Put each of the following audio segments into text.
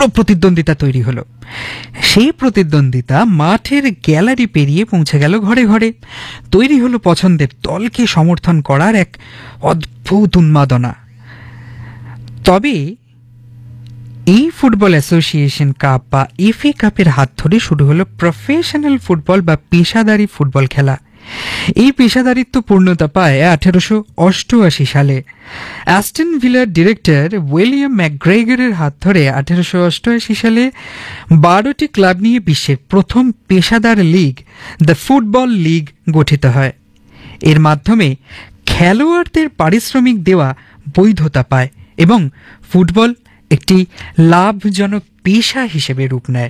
প্রতিদ্বন্দ্বিতা তৈরি হলো। সেই প্রতিদ্বন্দ্বিতা মাঠের গ্যালারি পেরিয়ে পৌঁছে গেল ঘরে ঘরে। তৈরি হলো পছন্দের দলকে সমর্থন করার এক অদ্ভুত উন্মাদনা। তবে এই ফুটবল অ্যাসোসিয়েশন কাপ বা এফএ কাপের হাত ধরে শুরু হলো প্রফেশনাল ফুটবল বা পেশাদারি ফুটবল খেলা। এই পেশাদারিত্ব পূর্ণতা পায় 1888 সালে। অ্যাস্টন ভিলার ডিরেক্টর উইলিয়াম ম্যাকগ্রেগরের হাত ধরে 1888 সালে 12টি ক্লাব নিয়ে বিশ্বের প্রথম পেশাদার লীগ দ্য ফুটবল লীগ গঠিত হয়। এর মাধ্যমে খেলোয়াড়দের পারিশ্রমিক দেওয়া বৈধতা পায় এবং ফুটবল একটি লাভজনক পেশা হিসেবে রূপ নেয়।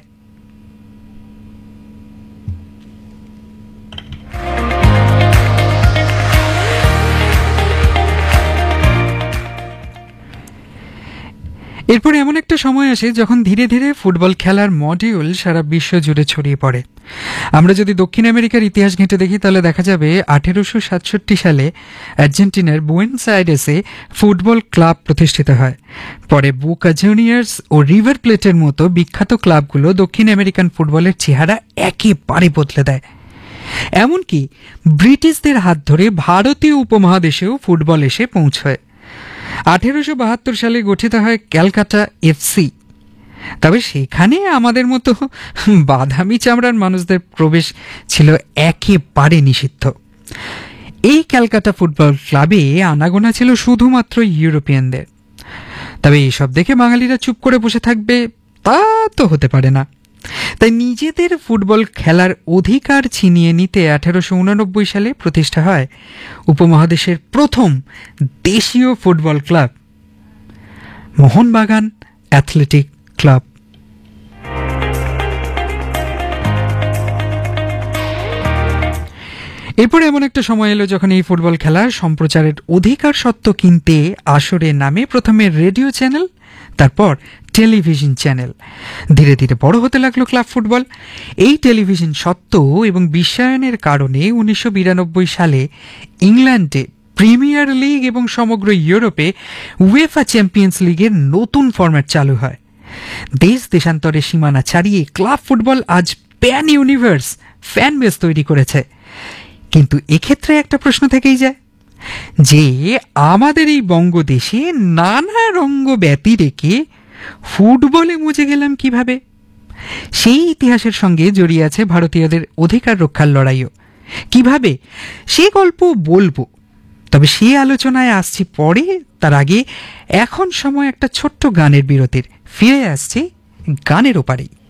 এরপরে এমন একটা সময় আসে যখন ধীরে ধীরে ফুটবল খেলার মডিউল সারা বিশ্ব জুড়ে ছড়িয়ে পড়ে। আমরা যদি দক্ষিণ আমেরিকার ইতিহাস ঘেঁটে দেখি তাহলে দেখা যাবে 1867 সালে আর্জেন্টিনার বুয়েনোস আইরেসে ফুটবল ক্লাব প্রতিষ্ঠিত হয়। পরে বোকা জুনিয়র্স ও রিভার প্লেটের মতো বিখ্যাত ক্লাবগুলো দক্ষিণ আমেরিকান ফুটবলের চেহারা একেবারে বদলে দেয়। এমনকি ব্রিটিশদের হাত ধরে ভারতীয় উপমহাদেশেও ফুটবল এসে পৌঁছয়। 1872 সালে গঠিত হয় ক্যালকাটা এফসি। তবে সেখানে আমাদের মতো বাদামি চামড়ার মানুষদের প্রবেশ ছিল একেবারে নিষিদ্ধ। এই ক্যালকাটা ফুটবল ক্লাবে আনাগোনা ছিল শুধুমাত্র ইউরোপিয়ানদের। তবে এইসব দেখে বাঙালিরা চুপ করে বসে থাকবে তা তো হতে পারে না। তাই নিজেদের ফুটবল খেলার অধিকার ছিনিয়ে নিতে 1889 সালে প্রতিষ্ঠা হয় উপমহাদেশের প্রথম দেশীয় football club Mohun Bagan athletic club. এরপরে এমন একটা সময় এলো যখন এই ফুটবল খেলার সম্প্রচারের অধিকার সত্ত্ব কিনতে আসরে নামে প্রথমে রেডিও চ্যানেল, তারপর টেলিভিশন চ্যানেল। ধীরে ধীরে বড় হতে লাগলো ক্লাব ফুটবল। এই টেলিভিশন সত্ত্ব এবং বিশ্বায়নের কারণে 1992 সালে ইংল্যান্ডে প্রিমিয়ার লিগ এবং সমগ্র ইউরোপে উয়েফা চ্যাম্পিয়ন্স লিগের নতুন ফরম্যাট চালু হয়। দেশ দেশান্তরের সীমানা ছাড়িয়ে ক্লাব ফুটবল আজ প্যান ইউনিভার্স ফ্যান বেস তৈরি করেছে। কিন্তু এক্ষেত্রে একটা প্রশ্ন থেকেই যায় যে আমাদের এই বঙ্গদেশে নানা রঙ্গ ব্যতি রেখে ফুটবলে মুজে গেলাম কিভাবে? সেই ইতিহাসের সঙ্গে জড়িয়ে আছে ভারতীয়দের অধিকার রক্ষার লড়াইও। কিভাবে সে গল্প বলবো, তবে সে আলোচনায় আসছি পরে। তার আগে এখন সময় একটা ছোট্ট গানের বিরতির। ফিরে আসছি গানের ওপারেই।